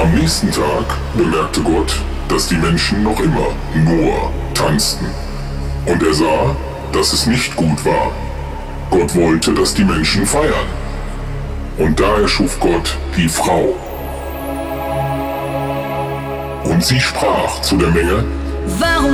Am nächsten Tag bemerkte Gott, dass die Menschen noch immer nur tanzten. Und er sah, dass es nicht gut war. Gott wollte, dass die Menschen feiern. Und da erschuf Gott die Frau. Und sie sprach zu der Menge: Warum